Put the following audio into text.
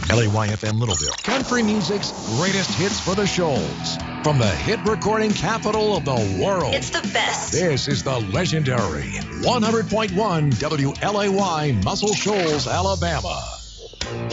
LAYFM Littleville, country music's greatest hits for the Shoals. From the hit recording capital of the world. It's the best. This is the legendary 100.1 WLAY Muscle Shoals, Alabama.